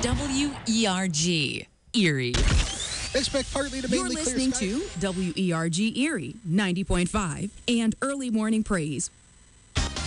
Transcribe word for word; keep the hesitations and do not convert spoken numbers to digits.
W E R G, Erie. Expect partly to You're mainly clear listening skies. to W E R G Erie ninety point five and Early Morning Praise